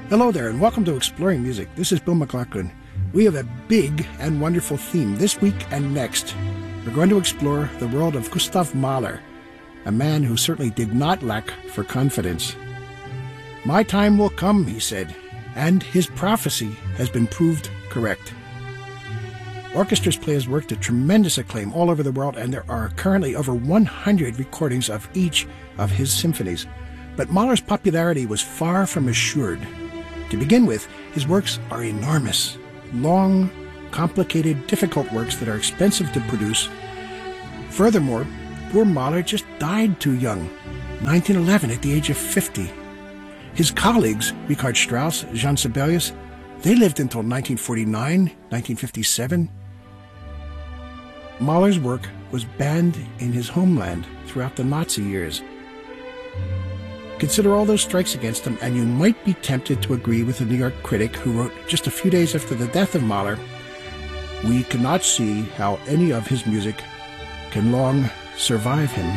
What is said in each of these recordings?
Hello there, and welcome to Exploring Music. This is Bill McLaughlin. We have a big and wonderful theme this week and next. We're going to explore the world of Gustav Mahler, a man who certainly did not lack for confidence. My time will come, he said, and his prophecy has been proved correct. Orchestras play his work to tremendous acclaim all over the world, and there are currently over 100 recordings of each of his symphonies. But Mahler's popularity was far from assured. To begin with, his works are enormous, long, complicated, difficult works that are expensive to produce. Furthermore, poor Mahler just died too young, 1911 at the age of 50. His colleagues, Richard Strauss, Jean Sibelius, they lived until 1949, 1957. Mahler's work was banned in his homeland throughout the Nazi years. Consider all those strikes against him, and you might be tempted to agree with the New York critic who wrote just a few days after the death of Mahler, "We cannot see how any of his music can long survive him."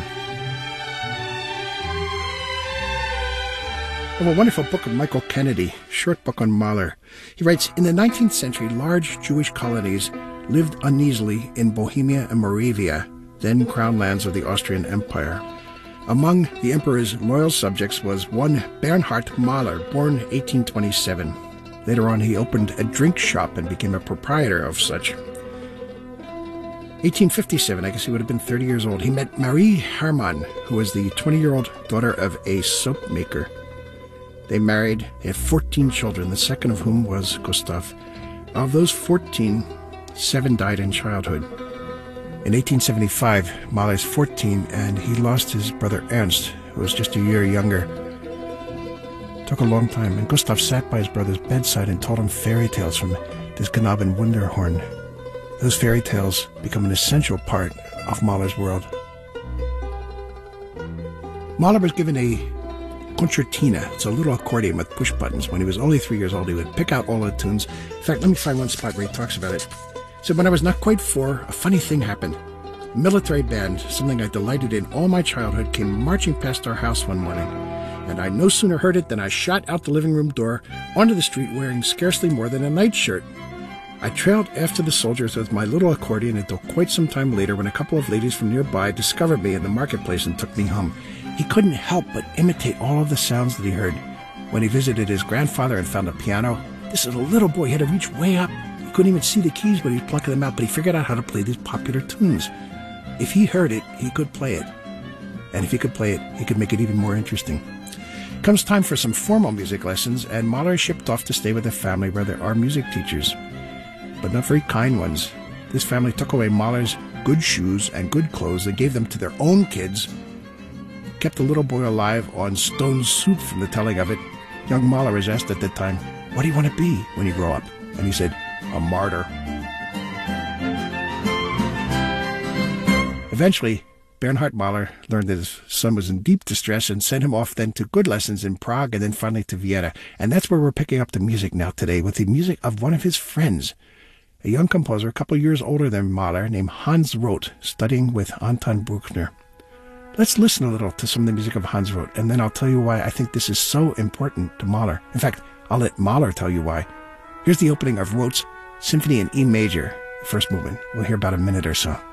I have a wonderful book of Michael Kennedy, short book on Mahler. He writes, in the 19th century, large Jewish colonies lived uneasily in Bohemia and Moravia, then crown lands of the Austrian Empire. Among the emperor's loyal subjects was one Bernhard Mahler, born 1827. Later on, he opened a drink shop and became a proprietor of such. 1857, I guess he would have been 30 years old. He met Marie Hermann, who was the 20-year-old daughter of a soap maker. They married. They had 14 children, the second of whom was Gustav. Of those 14, 7 died in childhood. In 1875, Mahler's 14, and he lost his brother Ernst, who was just a year younger. It took a long time, and Gustav sat by his brother's bedside and told him fairy tales from Des Knaben Wunderhorn. Those fairy tales become an essential part of Mahler's world. Mahler was given a concertina. It's a little accordion with push buttons. When he was only 3 years old, he would pick out all the tunes. In fact, let me find one spot where he talks about it. So when I was not quite 4, a funny thing happened. A military band, something I delighted in all my childhood, came marching past our house one morning. And I no sooner heard it than I shot out the living room door onto the street wearing scarcely more than a nightshirt. I trailed after the soldiers with my little accordion until quite some time later, when a couple of ladies from nearby discovered me in the marketplace and took me home. He couldn't help but imitate all of the sounds that he heard. When he visited his grandfather and found a piano, this little boy had to reach way up. He couldn't even see the keys when he was plucking them out, but he figured out how to play these popular tunes. If he heard it, he could play it. And if he could play it, he could make it even more interesting. Comes time for some formal music lessons, and Mahler is shipped off to stay with a family where there are music teachers, but not very kind ones. This family took away Mahler's good shoes and good clothes and gave them to their own kids, kept the little boy alive on stone soup from the telling of it. Young Mahler was asked at that time, "What do you want to be when you grow up?" And he said, "A martyr." Eventually, Bernhard Mahler learned that his son was in deep distress and sent him off then to good lessons in Prague and then finally to Vienna. And that's where we're picking up the music now today, with the music of one of his friends, a young composer a couple of years older than Mahler named Hans Roth, studying with Anton Bruckner. Let's listen a little to some of the music of Hans Roth, and then I'll tell you why I think this is so important to Mahler. In fact, I'll let Mahler tell you why. Here's the opening of Roth's Symphony in E major, the first movement. We'll hear about a minute or so.